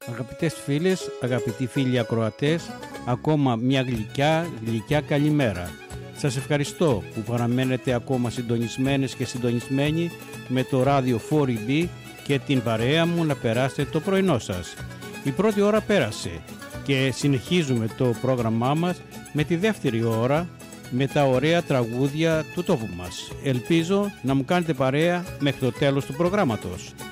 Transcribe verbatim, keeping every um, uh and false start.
Αγαπητές φίλες, αγαπητοί φίλοι ακροατές, ακόμα μια γλυκιά, γλυκιά καλημέρα. Σας ευχαριστώ που παραμένετε ακόμα συντονισμένες και συντονισμένοι με το ράδιο φορ ι μπι και την παρέα μου να περάσετε το πρωινό σας. Η πρώτη ώρα πέρασε και συνεχίζουμε το πρόγραμμά μας με τη δεύτερη ώρα με τα ωραία τραγούδια του τόπου μας. Ελπίζω να μου κάνετε παρέα μέχρι το τέλος του προγράμματος.